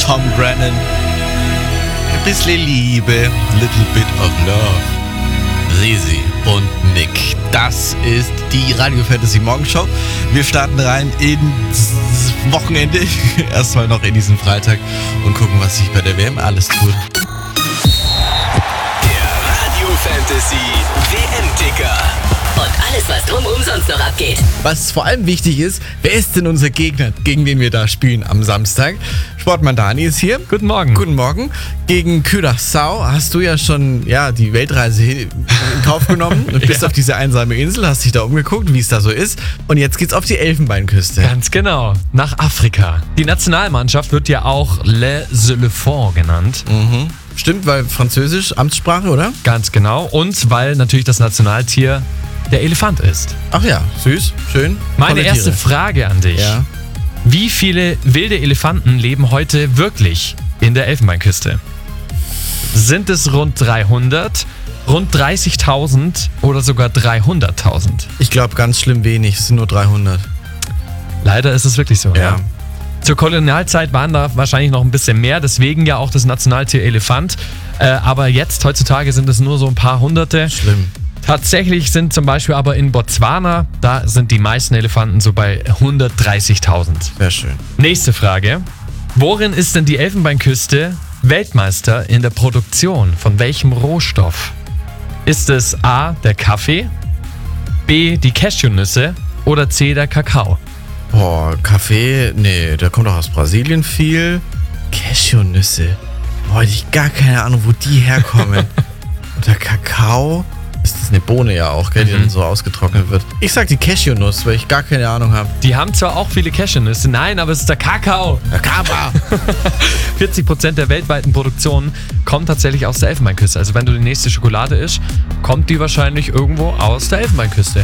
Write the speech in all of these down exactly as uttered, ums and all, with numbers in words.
Tom Grennan. Ein bisschen Liebe, little bit of love. Risi und Nick. Das ist die Radio Fantasy Morgenshow. Wir starten rein ins Wochenende. Erstmal noch in diesen Freitag und gucken, was sich bei der W M alles tut. Der Radio Fantasy W M-Ticker. Und alles, was drumherum sonst noch abgeht. Was vor allem wichtig ist, wer ist denn unser Gegner, gegen den wir da spielen am Samstag? Sportmann Dani ist hier. Guten Morgen. Guten Morgen. Gegen Curaçao hast du ja schon ja, die Weltreise in Kauf genommen und bist Ja. auf diese einsame Insel, hast dich da umgeguckt, wie es da so ist. Und jetzt geht's auf die Elfenbeinküste. Ganz genau, nach Afrika. Die Nationalmannschaft wird ja auch Les Éléphants genannt. Mhm. Stimmt, weil Französisch Amtssprache, oder? Ganz genau. Und weil natürlich das Nationaltier der Elefant ist. Ach ja, süß, schön. Meine Tolle erste Tiere. Frage an dich. Ja. Wie viele wilde Elefanten leben heute wirklich in der Elfenbeinküste? Sind es rund dreihundert, rund dreißigtausend oder sogar dreihunderttausend? Ich glaube, ganz schlimm wenig, es sind nur dreihundert. Leider ist es wirklich so. Ja. Zur Kolonialzeit waren da wahrscheinlich noch ein bisschen mehr, deswegen ja auch das Nationaltier Elefant. Äh, aber jetzt, heutzutage, sind es nur so ein paar Hunderte. Schlimm. Tatsächlich sind zum Beispiel aber in Botswana, da sind die meisten Elefanten so bei hundertdreißigtausend. Sehr schön. Nächste Frage. Worin ist denn die Elfenbeinküste Weltmeister in der Produktion? Von welchem Rohstoff? Ist es A, der Kaffee, B, die Cashewnüsse oder C, der Kakao? Boah, Kaffee, nee, der kommt doch aus Brasilien viel. Cashewnüsse. Boah, ich hab gar keine Ahnung, wo die herkommen. Oder Kakao. Ist das eine Bohne ja auch, gell, die Mhm. dann so ausgetrocknet wird. Ich sag die Cashewnuss, weil ich gar keine Ahnung habe. Die haben zwar auch viele Cashewnüsse, nein, aber es ist der Kakao. Kaba. vierzig Prozent der weltweiten Produktion kommt tatsächlich aus der Elfenbeinküste. Also wenn du die nächste Schokolade isst, kommt die wahrscheinlich irgendwo aus der Elfenbeinküste.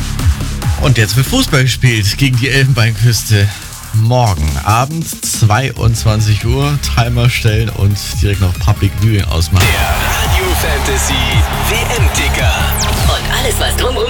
Und jetzt wird Fußball gespielt gegen die Elfenbeinküste. Morgen Abend zweiundzwanzig Uhr, Timer stellen und direkt noch Public Viewing ausmachen. Der Radio Fantasy W M-Ticker. Und alles, was drumherum